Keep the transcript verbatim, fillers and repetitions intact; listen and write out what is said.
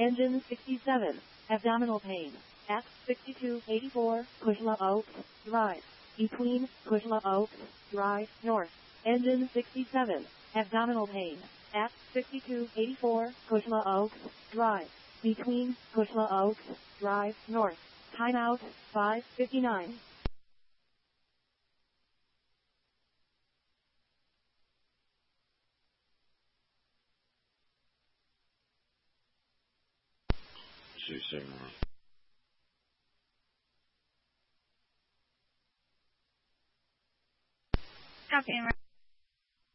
Engine sixty-seven, abdominal pain, at sixty-two eighty-four, Cushla Oaks Drive, between Cushla Oaks Drive North. Engine sixty-seven, abdominal pain, at sixty-two eighty-four, Cushla Oaks Drive, between Cushla Oaks Drive North. Timeout, five fifty-nine. six seven one. Copy.